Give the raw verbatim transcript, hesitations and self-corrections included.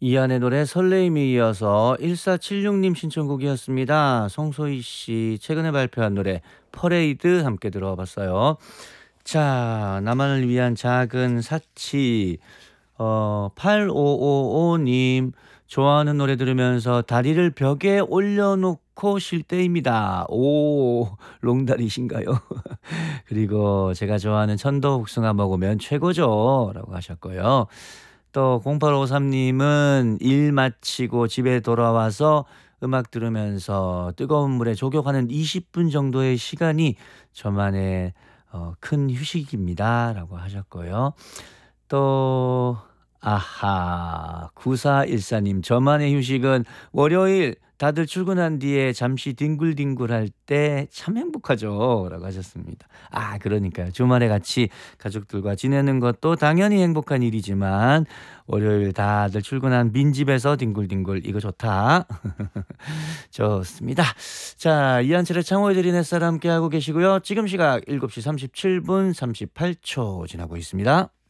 이한의 노래 설레임에 이어서 일사칠육 님 신청곡이었습니다. 송소희 씨 최근에 발표한 노래 퍼레이드 함께 들어봤어요. 자, 나만을 위한 작은 사치. 어, 팔오오오 님 좋아하는 노래 들으면서 다리를 벽에 올려놓고 쉴 때입니다. 오, 롱다리신가요? 그리고 제가 좋아하는 천도복숭아 먹으면 최고죠. 라고 하셨고요. 또 공팔오삼 님은 일 마치고 집에 돌아와서 음악 들으면서 뜨거운 물에 조격하는 이십 분 정도의 시간이 저만의 어, 큰 휴식입니다. 라고 하셨고요. 또 아하 구사일사 님 저만의 휴식은 월요일 다들 출근한 뒤에 잠시 뒹굴뒹굴할 때 참 행복하죠. 라고 하셨습니다. 아 그러니까요. 주말에 같이 가족들과 지내는 것도 당연히 행복한 일이지만 월요일 다들 출근한 빈집에서 뒹굴뒹굴 이거 좋다. 좋습니다. 자, 이한철의 창호의 드린 햇살 함께하고 계시고요. 지금 시각 일곱 시 삼십칠 분 삼십팔 초 지나고 있습니다.